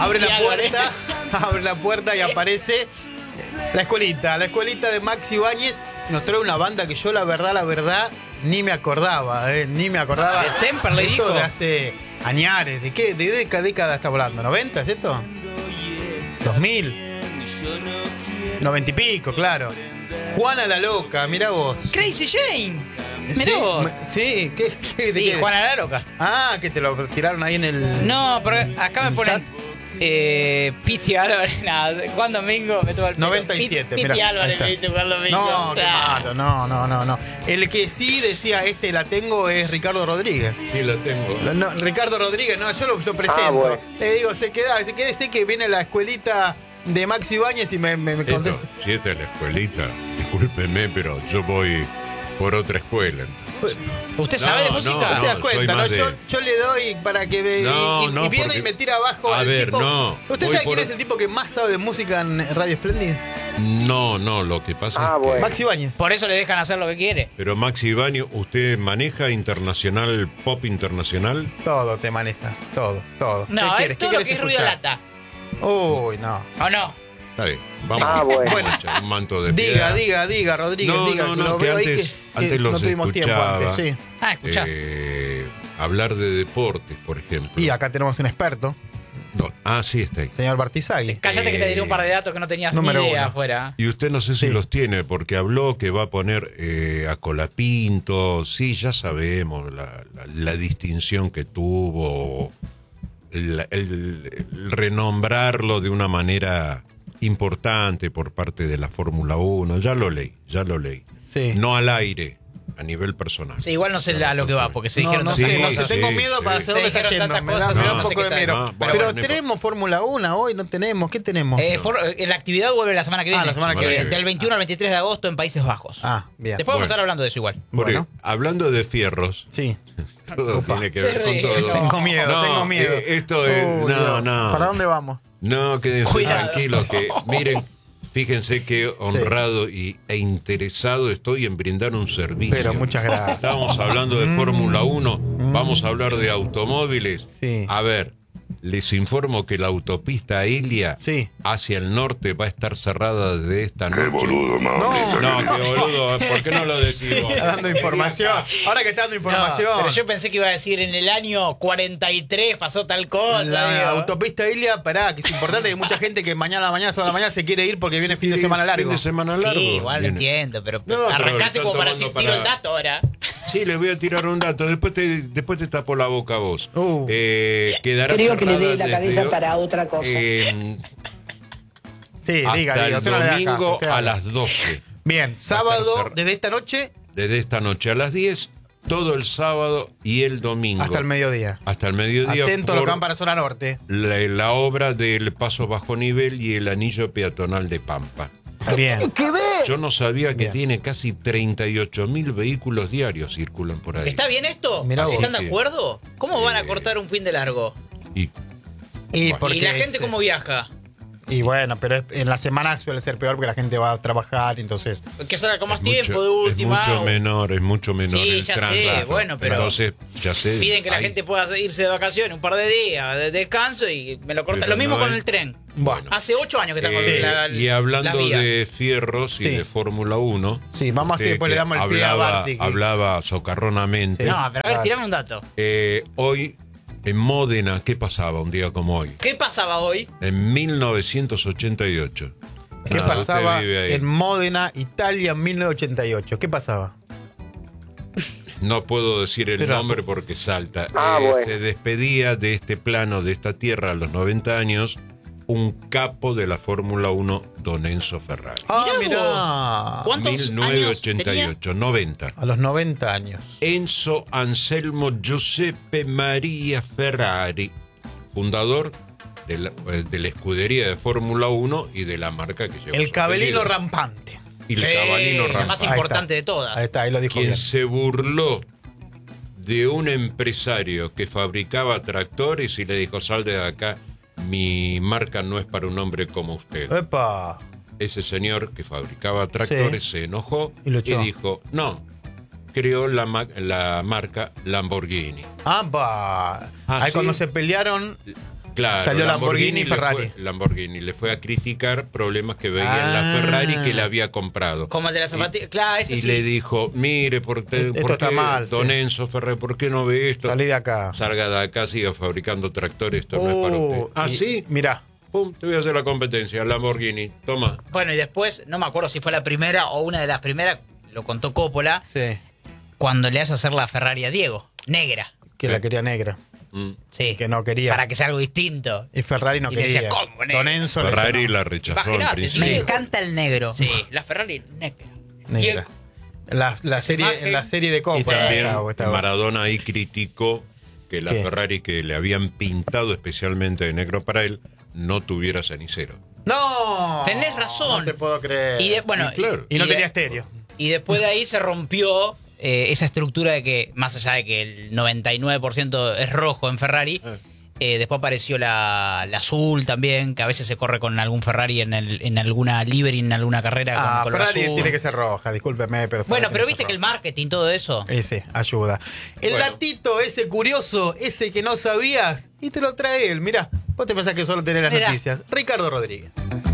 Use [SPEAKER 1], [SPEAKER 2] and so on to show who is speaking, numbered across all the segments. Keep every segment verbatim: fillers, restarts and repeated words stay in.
[SPEAKER 1] abre la
[SPEAKER 2] Y
[SPEAKER 1] puerta, abre la puerta y aparece la escuelita, la escuelita de Maxi Ibáñez. Nos trae una banda que yo la verdad, la verdad, ni me acordaba, eh, ni me acordaba.
[SPEAKER 2] ¿De Temperley
[SPEAKER 1] Esto
[SPEAKER 2] dijo?
[SPEAKER 1] de hace añares, ¿de qué? ¿De qué década está hablando? ¿noventa es esto? ¿dos mil? noventa y pico, claro. Juana la Loca, mirá vos.
[SPEAKER 2] Crazy Jane.
[SPEAKER 1] ¿Sí?
[SPEAKER 2] Mirá vos.
[SPEAKER 1] Me- Sí, ¿qué? qué, de
[SPEAKER 2] Sí,
[SPEAKER 1] qué?
[SPEAKER 2] Juana la Loca.
[SPEAKER 1] Ah, que te lo tiraron ahí en el...
[SPEAKER 2] No, pero acá me
[SPEAKER 1] ¿El
[SPEAKER 2] ponen.
[SPEAKER 1] chat?
[SPEAKER 2] Eh, Piti Álvarez, nada, Juan Domingo me toma el pelo.
[SPEAKER 1] noventa y siete,
[SPEAKER 2] Piti
[SPEAKER 1] mirá, ahí
[SPEAKER 2] Álvarez
[SPEAKER 1] está.
[SPEAKER 2] me dice Juan Domingo.
[SPEAKER 1] No, qué
[SPEAKER 2] Ah.
[SPEAKER 1] malo, no, no, no, no. El que sí decía este la tengo es Ricardo Rodríguez.
[SPEAKER 3] Sí, la tengo.
[SPEAKER 1] No, no, Ricardo Rodríguez, no, yo lo, lo presento.
[SPEAKER 4] Ah, bueno.
[SPEAKER 1] Le digo, se queda, se queda, sé que viene la escuelita de Maxi Ibáñez y me, me, me
[SPEAKER 3] Esto,
[SPEAKER 1] contesta.
[SPEAKER 3] si esta es la escuelita, discúlpeme, pero yo voy por otra escuela.
[SPEAKER 2] ¿Usted
[SPEAKER 3] No,
[SPEAKER 2] sabe de
[SPEAKER 3] no,
[SPEAKER 2] música?
[SPEAKER 1] ¿Te das
[SPEAKER 3] soy
[SPEAKER 1] cuenta, no?
[SPEAKER 3] más de-
[SPEAKER 1] Yo, yo le doy para que me.
[SPEAKER 3] No,
[SPEAKER 1] y, y
[SPEAKER 3] no,
[SPEAKER 1] viene
[SPEAKER 3] porque-
[SPEAKER 1] y me tira abajo
[SPEAKER 3] A
[SPEAKER 1] al
[SPEAKER 3] ver,
[SPEAKER 1] tipo.
[SPEAKER 3] no,
[SPEAKER 1] ¿Usted
[SPEAKER 3] voy
[SPEAKER 1] sabe quién
[SPEAKER 3] por-
[SPEAKER 1] es el tipo que más sabe de música en Radio Splendid?
[SPEAKER 3] No, no, lo que pasa
[SPEAKER 4] Ah,
[SPEAKER 3] es que...
[SPEAKER 4] bueno.
[SPEAKER 1] Maxi Ibáñez.
[SPEAKER 2] Por eso le dejan hacer lo que quiere.
[SPEAKER 3] Pero Maxi Ibáñez, ¿usted maneja internacional, pop internacional?
[SPEAKER 1] Todo te maneja, todo, todo.
[SPEAKER 2] No,
[SPEAKER 1] ¿Qué
[SPEAKER 2] es
[SPEAKER 1] quieres?
[SPEAKER 2] todo
[SPEAKER 1] ¿Qué
[SPEAKER 2] lo que
[SPEAKER 1] quieres
[SPEAKER 2] es ruido
[SPEAKER 1] escuchar?
[SPEAKER 2] lata.
[SPEAKER 1] Uy, no.
[SPEAKER 2] ¿O no?
[SPEAKER 3] Está bien, vamos,
[SPEAKER 4] Ah, bueno.
[SPEAKER 3] vamos a echar un manto de
[SPEAKER 1] Diga,
[SPEAKER 3] piedad.
[SPEAKER 1] diga, diga, Rodríguez,
[SPEAKER 3] No,
[SPEAKER 1] diga.
[SPEAKER 3] no,
[SPEAKER 1] que
[SPEAKER 3] no,
[SPEAKER 1] lo
[SPEAKER 3] que
[SPEAKER 1] veo ahí
[SPEAKER 3] antes-
[SPEAKER 1] que-
[SPEAKER 3] antes
[SPEAKER 1] que
[SPEAKER 3] los
[SPEAKER 1] no tuvimos tiempo
[SPEAKER 3] escuchaba.
[SPEAKER 1] antes, sí.
[SPEAKER 2] Ah, escuchás.
[SPEAKER 3] Eh, hablar de deportes, por ejemplo.
[SPEAKER 1] Y acá tenemos un experto,
[SPEAKER 3] No, ah, sí, está ahí.
[SPEAKER 1] señor Bartizagui.
[SPEAKER 2] Cállate que te diré un par de datos que no tenías ni
[SPEAKER 1] Número
[SPEAKER 2] idea
[SPEAKER 1] uno.
[SPEAKER 2] afuera.
[SPEAKER 3] Y usted no sé si
[SPEAKER 1] Sí.
[SPEAKER 3] los tiene, porque habló que va a poner eh, a Colapinto. Sí, ya sabemos la, la- la distinción que tuvo, el, el- el renombrarlo de una manera importante por parte de la Fórmula uno. Ya lo leí, ya lo leí.
[SPEAKER 1] Sí.
[SPEAKER 3] No al aire, a nivel personal.
[SPEAKER 2] Sí, igual no sé a lo que va, porque se
[SPEAKER 1] No,
[SPEAKER 2] dijeron
[SPEAKER 1] no
[SPEAKER 2] tantas
[SPEAKER 1] sé, no
[SPEAKER 2] cosas.
[SPEAKER 1] sé, tengo
[SPEAKER 3] Sí,
[SPEAKER 1] miedo
[SPEAKER 3] sí.
[SPEAKER 1] para
[SPEAKER 2] Se
[SPEAKER 1] saber dónde está
[SPEAKER 2] dijeron
[SPEAKER 1] yendo.
[SPEAKER 2] tantas
[SPEAKER 1] Me da,
[SPEAKER 2] cosas,
[SPEAKER 1] me da
[SPEAKER 3] no
[SPEAKER 1] un
[SPEAKER 3] sé
[SPEAKER 1] poco
[SPEAKER 2] qué
[SPEAKER 1] de
[SPEAKER 2] tal.
[SPEAKER 1] miedo.
[SPEAKER 3] No,
[SPEAKER 1] Pero
[SPEAKER 3] bueno, no
[SPEAKER 1] tenemos Fórmula uno hoy, no tenemos. ¿Qué tenemos?
[SPEAKER 2] Eh, for- eh, la actividad vuelve la semana que viene.
[SPEAKER 1] Ah, la semana
[SPEAKER 3] que
[SPEAKER 2] Eh,
[SPEAKER 3] viene.
[SPEAKER 2] Del veintiuno al veintitrés de agosto en Países Bajos.
[SPEAKER 1] Ah, bien.
[SPEAKER 2] Después vamos a
[SPEAKER 3] Bueno.
[SPEAKER 2] estar hablando de eso igual.
[SPEAKER 3] Porque,
[SPEAKER 1] Bueno.
[SPEAKER 3] hablando de fierros,
[SPEAKER 1] Sí.
[SPEAKER 3] todo tiene que ver
[SPEAKER 2] Se
[SPEAKER 3] con
[SPEAKER 2] ríe,
[SPEAKER 3] todo.
[SPEAKER 2] no.
[SPEAKER 1] Tengo miedo,
[SPEAKER 3] No,
[SPEAKER 1] tengo miedo.
[SPEAKER 3] eh, esto es-
[SPEAKER 1] Uy,
[SPEAKER 3] no,
[SPEAKER 1] Dios.
[SPEAKER 3] no.
[SPEAKER 1] ¿Para dónde vamos?
[SPEAKER 3] No, quédense
[SPEAKER 2] Cuidado.
[SPEAKER 3] tranquilos que, miren, fíjense qué honrado y, e interesado estoy en brindar un servicio.
[SPEAKER 1] Pero muchas gracias.
[SPEAKER 3] Estábamos hablando de Fórmula uno, vamos a hablar de automóviles.
[SPEAKER 1] Sí.
[SPEAKER 3] A ver, les informo que la autopista Ilia
[SPEAKER 1] Sí.
[SPEAKER 3] hacia el norte va a estar cerrada desde esta noche.
[SPEAKER 4] boludo,
[SPEAKER 1] No,
[SPEAKER 3] No, qué boludo, ¿por qué no lo decís vos?
[SPEAKER 1] está dando información. Ahora que está dando
[SPEAKER 2] No,
[SPEAKER 1] información.
[SPEAKER 2] pero yo pensé que iba a decir en el año cuarenta y tres pasó tal cosa.
[SPEAKER 1] La
[SPEAKER 2] digo.
[SPEAKER 1] autopista Ilia, pará, que es importante, que hay mucha gente que mañana a la mañana, sobre la mañana se quiere ir porque viene fin de semana largo.
[SPEAKER 3] Fin de semana largo.
[SPEAKER 2] Sí, igual lo
[SPEAKER 3] viene.
[SPEAKER 2] entiendo, pero
[SPEAKER 3] No, pero
[SPEAKER 2] arrancaste
[SPEAKER 3] lo
[SPEAKER 2] como
[SPEAKER 3] están
[SPEAKER 2] para decir
[SPEAKER 3] tomando
[SPEAKER 2] tiro
[SPEAKER 3] para-
[SPEAKER 2] el dato ahora.
[SPEAKER 3] Sí, les voy a tirar un dato. Después te, después te tapo la boca a vos.
[SPEAKER 1] Uh.
[SPEAKER 3] Eh, quedará
[SPEAKER 5] Creo que le dé
[SPEAKER 3] cerrada
[SPEAKER 5] la
[SPEAKER 3] desde
[SPEAKER 5] cabeza
[SPEAKER 3] hoy,
[SPEAKER 5] para otra cosa.
[SPEAKER 3] eh,
[SPEAKER 1] Sí,
[SPEAKER 3] hasta
[SPEAKER 1] diga, diga.
[SPEAKER 3] el
[SPEAKER 1] usted no le da
[SPEAKER 3] domingo
[SPEAKER 1] caso, usted
[SPEAKER 3] a
[SPEAKER 1] habla.
[SPEAKER 3] las doce.
[SPEAKER 1] Bien, sábado,
[SPEAKER 3] cerrado.
[SPEAKER 1] desde esta noche
[SPEAKER 3] Desde esta noche a las diez, todo el sábado y el domingo.
[SPEAKER 1] hasta el mediodía.
[SPEAKER 3] Hasta el mediodía.
[SPEAKER 1] Atento a lo
[SPEAKER 3] por
[SPEAKER 1] que van para zona norte.
[SPEAKER 3] la, la obra del paso bajo nivel y el anillo peatonal de Pampa.
[SPEAKER 1] Bien.
[SPEAKER 3] Yo no sabía que
[SPEAKER 1] Bien.
[SPEAKER 3] tiene casi treinta y ocho mil vehículos diarios circulan por ahí.
[SPEAKER 2] ¿Está bien esto?
[SPEAKER 1] Mirá vos.
[SPEAKER 2] ¿Están de
[SPEAKER 3] Sí.
[SPEAKER 2] acuerdo? ¿Cómo van a
[SPEAKER 3] Eh,
[SPEAKER 2] cortar un fin de largo?
[SPEAKER 3] Y
[SPEAKER 1] Y,
[SPEAKER 3] Bueno.
[SPEAKER 1] porque
[SPEAKER 2] ¿Y la gente
[SPEAKER 1] es-
[SPEAKER 2] cómo viaja?
[SPEAKER 1] Y bueno, pero es- en la semana suele ser peor porque la gente va a trabajar, entonces.
[SPEAKER 2] Que salga con más
[SPEAKER 3] es
[SPEAKER 2] tiempo
[SPEAKER 3] mucho-
[SPEAKER 2] de última.
[SPEAKER 3] Es mucho
[SPEAKER 2] o-
[SPEAKER 3] menor, es mucho menor.
[SPEAKER 2] Sí,
[SPEAKER 3] el
[SPEAKER 2] ya sé,
[SPEAKER 3] tránsito.
[SPEAKER 2] bueno, pero-
[SPEAKER 3] Entonces, ya sé.
[SPEAKER 2] Piden que la
[SPEAKER 3] hay-
[SPEAKER 2] gente pueda irse de vacaciones un par de días de descanso y me lo cortan.
[SPEAKER 3] Pero
[SPEAKER 2] Lo mismo
[SPEAKER 3] no
[SPEAKER 2] con
[SPEAKER 3] hay-
[SPEAKER 2] el tren.
[SPEAKER 1] Bueno.
[SPEAKER 2] Hace ocho años que están
[SPEAKER 3] Eh,
[SPEAKER 2] con la,
[SPEAKER 3] y hablando
[SPEAKER 2] las vías.
[SPEAKER 3] de fierros y
[SPEAKER 1] Sí.
[SPEAKER 3] de Fórmula uno.
[SPEAKER 1] Sí, vamos así,
[SPEAKER 3] usted
[SPEAKER 1] después le
[SPEAKER 3] que
[SPEAKER 1] damos el pie a
[SPEAKER 3] hablaba,
[SPEAKER 1] Barty, que-
[SPEAKER 3] hablaba socarronamente.
[SPEAKER 2] No, pero a ver,
[SPEAKER 1] Claro.
[SPEAKER 2] tirame un dato.
[SPEAKER 3] Eh, hoy en Módena, ¿qué pasaba un día como hoy?
[SPEAKER 2] ¿Qué pasaba hoy?
[SPEAKER 3] En mil novecientos ochenta y ocho.
[SPEAKER 1] ¿Qué
[SPEAKER 3] Nada,
[SPEAKER 1] pasaba
[SPEAKER 3] usted vive ahí.
[SPEAKER 1] en Módena, Italia, en mil novecientos ochenta y ocho? ¿Qué pasaba?
[SPEAKER 3] No puedo decir el
[SPEAKER 1] Pero-
[SPEAKER 3] nombre porque salta.
[SPEAKER 4] Ah,
[SPEAKER 3] Eh,
[SPEAKER 4] bueno.
[SPEAKER 3] Se despedía de este plano, de esta tierra, a los noventa años, un capo de la Fórmula uno, Don Enzo Ferrari.
[SPEAKER 1] Ah,
[SPEAKER 2] Mirá
[SPEAKER 1] mirá.
[SPEAKER 2] ¿Cuántos
[SPEAKER 3] mil novecientos ochenta y ocho, noventa.
[SPEAKER 1] A los noventa años.
[SPEAKER 3] Enzo Anselmo Giuseppe Maria Ferrari, fundador de la, eh, de la escudería de Fórmula uno y de la marca que lleva
[SPEAKER 1] El
[SPEAKER 3] su
[SPEAKER 1] cabelino
[SPEAKER 3] apellido.
[SPEAKER 1] rampante.
[SPEAKER 3] Y el
[SPEAKER 2] Sí,
[SPEAKER 3] cabalino
[SPEAKER 2] la más
[SPEAKER 3] rampante.
[SPEAKER 1] Ahí
[SPEAKER 2] importante
[SPEAKER 1] está.
[SPEAKER 2] de todas.
[SPEAKER 1] Ahí está, ahí lo dijo
[SPEAKER 3] Quien
[SPEAKER 1] bien.
[SPEAKER 3] se burló de un empresario que fabricaba tractores y le dijo, sal de acá, mi marca no es para un hombre como usted.
[SPEAKER 1] Epa.
[SPEAKER 3] Ese señor que fabricaba tractores
[SPEAKER 1] Sí.
[SPEAKER 3] se enojó
[SPEAKER 1] Y lo echó.
[SPEAKER 3] dijo, no, creó la, ma- la marca Lamborghini.
[SPEAKER 1] ¡Apa!
[SPEAKER 3] Ah,
[SPEAKER 1] Ahí
[SPEAKER 3] ¿sí?
[SPEAKER 1] cuando se pelearon
[SPEAKER 3] Claro,
[SPEAKER 1] salió Lamborghini, y
[SPEAKER 3] le
[SPEAKER 1] Ferrari.
[SPEAKER 3] Fue, Lamborghini le fue a criticar problemas que veía en la
[SPEAKER 1] Ah.
[SPEAKER 3] Ferrari que le había comprado.
[SPEAKER 2] Como el de la zapatilla. Claro, ese
[SPEAKER 3] Y
[SPEAKER 2] sí.
[SPEAKER 3] le dijo, mire, ¿por, te,
[SPEAKER 1] Esto
[SPEAKER 3] ¿por
[SPEAKER 1] está
[SPEAKER 3] qué,
[SPEAKER 1] mal,
[SPEAKER 3] don
[SPEAKER 1] sí.
[SPEAKER 3] Enzo Ferrer, por qué no ve esto?
[SPEAKER 1] Salí de acá.
[SPEAKER 3] Salga de acá, siga fabricando tractores, esto no es para
[SPEAKER 1] Oh,
[SPEAKER 3] usted. Ah,
[SPEAKER 1] y-
[SPEAKER 3] sí,
[SPEAKER 1] Mirá.
[SPEAKER 3] pum, te voy a hacer la competencia, Lamborghini, toma.
[SPEAKER 2] Bueno, y después, no me acuerdo si fue la primera o una de las primeras, lo contó Coppola,
[SPEAKER 1] Sí.
[SPEAKER 2] cuando le hace hacer la Ferrari a Diego. Negra.
[SPEAKER 1] Que la quería negra.
[SPEAKER 3] Mm.
[SPEAKER 2] Sí.
[SPEAKER 1] Que no quería.
[SPEAKER 2] Para que sea algo distinto.
[SPEAKER 1] Y Ferrari no
[SPEAKER 2] Y le
[SPEAKER 1] quería.
[SPEAKER 2] decía, ¿cómo, negra?
[SPEAKER 1] Don Enzo le
[SPEAKER 3] Ferrari
[SPEAKER 1] decía,
[SPEAKER 3] la rechazó al
[SPEAKER 2] Imagínate,
[SPEAKER 3] principio.
[SPEAKER 2] me encanta el negro. Sí, la Ferrari negra.
[SPEAKER 1] no, negra. La, la serie,
[SPEAKER 2] imagen.
[SPEAKER 1] la serie de
[SPEAKER 3] Y
[SPEAKER 1] Coppola.
[SPEAKER 3] también
[SPEAKER 1] estaba- estaba-
[SPEAKER 3] Maradona ahí criticó que la
[SPEAKER 1] ¿Qué?
[SPEAKER 3] Ferrari que le habían pintado especialmente de negro para él no tuviera cenicero.
[SPEAKER 1] ¡No!
[SPEAKER 2] Tenés razón.
[SPEAKER 1] No te puedo creer.
[SPEAKER 2] Y de- bueno,
[SPEAKER 3] Y claro.
[SPEAKER 1] Y no
[SPEAKER 2] de-
[SPEAKER 1] tenía estéreo.
[SPEAKER 2] Y después de ahí se rompió eh, esa estructura de que, más allá de que el noventa y nueve por ciento es rojo en Ferrari,
[SPEAKER 3] Eh.
[SPEAKER 2] eh, después apareció la, la azul también, que a veces se corre con algún Ferrari en, el, en alguna livery, en alguna carrera con
[SPEAKER 1] Ah,
[SPEAKER 2] color
[SPEAKER 1] Ferrari
[SPEAKER 2] azul.
[SPEAKER 1] tiene que ser roja, discúlpeme, pero.
[SPEAKER 2] Bueno,
[SPEAKER 1] Ferrari
[SPEAKER 2] pero
[SPEAKER 1] tiene
[SPEAKER 2] viste que el
[SPEAKER 1] ser roja.
[SPEAKER 2] marketing, todo eso.
[SPEAKER 1] Eh, sí, ayuda. El
[SPEAKER 3] Bueno.
[SPEAKER 1] datito ese curioso, ese que no sabías, y te lo trae él. Mirá, vos te pensás que solo tenés las
[SPEAKER 2] Mirá.
[SPEAKER 1] noticias. Ricardo Rodríguez.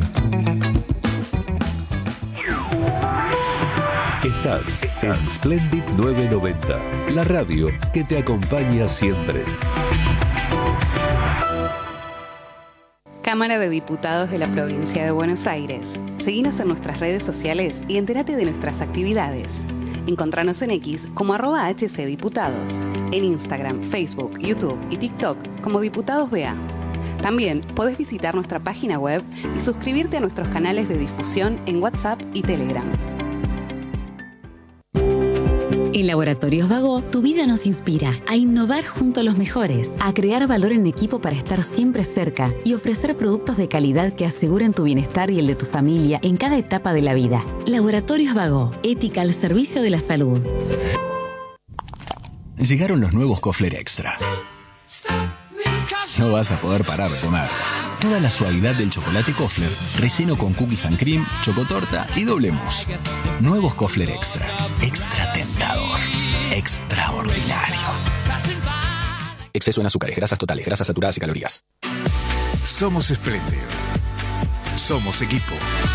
[SPEAKER 4] Estás en Splendid novecientos noventa, la radio que te acompaña siempre.
[SPEAKER 5] Cámara de Diputados de la Provincia de Buenos Aires. Seguinos en nuestras redes sociales y entérate de nuestras actividades. Encontranos en X como arroba hcdiputados, en Instagram, Facebook, YouTube y TikTok como Diputados B A. También podés visitar nuestra página web y suscribirte a nuestros canales de difusión en WhatsApp y Telegram.
[SPEAKER 6] En Laboratorios Vago, tu vida nos inspira a innovar junto a los mejores, a crear valor en equipo para estar siempre cerca y ofrecer productos de calidad que aseguren tu bienestar y el de tu familia en cada etapa de la vida. Laboratorios Vago, ética al servicio de la salud.
[SPEAKER 7] Llegaron los nuevos Kofler Extra. No vas a poder parar de comer. Toda la suavidad del chocolate Kofler, relleno con cookies and cream, chocotorta y doble mousse. Nuevos Kofler Extra. Extra tentador. Extraordinario. Exceso en azúcares, grasas totales, grasas saturadas y calorías.
[SPEAKER 8] Somos Splendid. Somos equipo.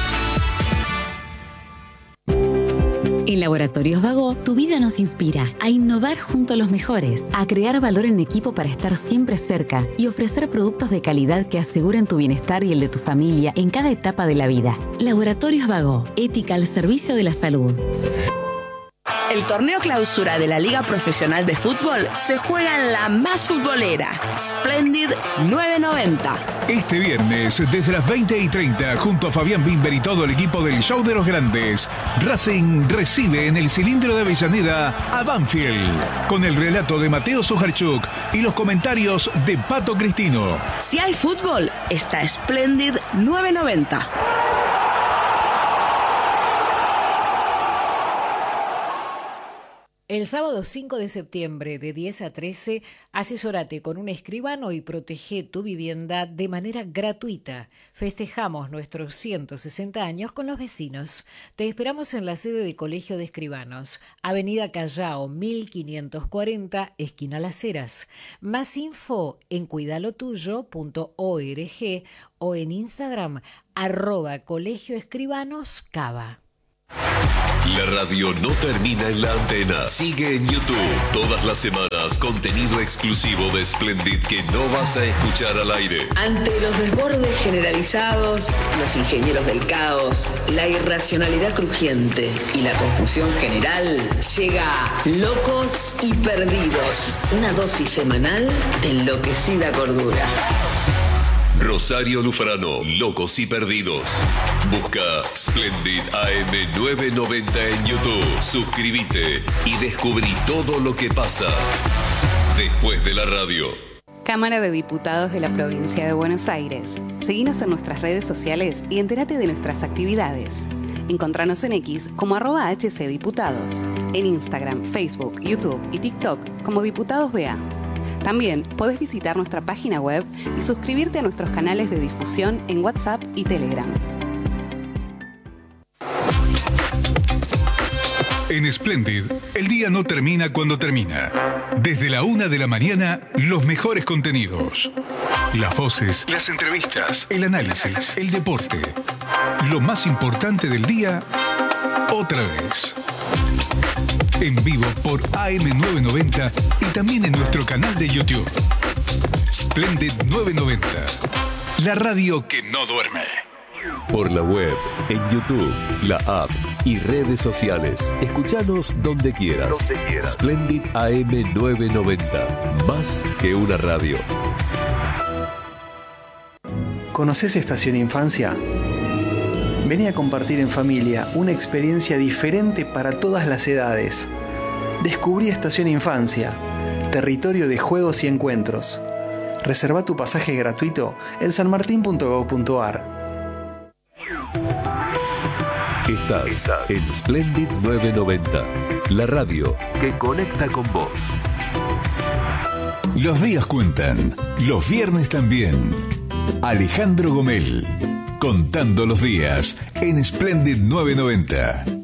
[SPEAKER 6] En Laboratorios Vago, tu vida nos inspira a innovar junto a los mejores, a crear valor en equipo para estar siempre cerca y ofrecer productos de calidad que aseguren tu bienestar y el de tu familia en cada etapa de la vida. Laboratorios Vago, ética al servicio de la salud.
[SPEAKER 9] El torneo clausura de la Liga Profesional de Fútbol se juega en la más futbolera, Splendid novecientos noventa.
[SPEAKER 8] Este viernes, desde las veinte y treinta, junto a Fabián Bimber y todo el equipo del Show de los Grandes, Racing recibe en el Cilindro de Avellaneda a Banfield, con el relato de Mateo Sujarchuk y los comentarios de Pato Cristino.
[SPEAKER 9] Si hay fútbol, está Splendid novecientos noventa.
[SPEAKER 10] El sábado cinco de septiembre de diez a trece, asesórate con un escribano y protege tu vivienda de manera gratuita. Festejamos nuestros ciento sesenta años con los vecinos. Te esperamos en la sede de Colegio de Escribanos, Avenida Callao mil quinientos cuarenta, esquina Las Heras. Más info en cuidalotuyo punto org o en Instagram, arroba Colegio Escribanos Cava.
[SPEAKER 4] La radio no termina en la antena. Sigue en YouTube. Todas las semanas, contenido exclusivo de Splendid que no vas a escuchar al aire.
[SPEAKER 11] Ante los desbordes generalizados, los ingenieros del caos, la irracionalidad crujiente y la confusión general, llega Locos y Perdidos, una dosis semanal de enloquecida cordura.
[SPEAKER 4] Rosario Lufrano, Locos y Perdidos. Busca Splendid A M novecientos noventa en YouTube. Suscríbete y descubrí todo lo que pasa después de la radio.
[SPEAKER 5] Cámara de Diputados de la Provincia de Buenos Aires. Seguinos en nuestras redes sociales y entérate de nuestras actividades. Encontranos en X como arroba hcdiputados, en Instagram, Facebook, YouTube y TikTok como Diputados B A. También podés visitar nuestra página web y suscribirte a nuestros canales de difusión en WhatsApp y Telegram.
[SPEAKER 8] En Splendid, el día no termina cuando termina. Desde la una de la mañana, los mejores contenidos. Las voces, las entrevistas, el análisis, el deporte. Lo más importante del día, otra vez. En vivo por A M novecientos noventa y también en nuestro canal de YouTube. Splendid novecientos noventa. La radio que no duerme.
[SPEAKER 4] Por la web, en YouTube, la app y redes sociales. Escuchanos donde quieras. Donde quieras. Splendid A M novecientos noventa. Más que una radio.
[SPEAKER 12] ¿Conoces Estación Infancia? Vení a compartir en familia una experiencia diferente para todas las edades. Descubrí Estación Infancia, territorio de juegos y encuentros. Reserva tu pasaje gratuito en sanmartin punto gob punto ar.
[SPEAKER 4] Estás en Splendid novecientos noventa, la radio que conecta con vos.
[SPEAKER 8] Los días cuentan, los viernes también. Alejandro Gomel, contando los días en Splendid novecientos noventa.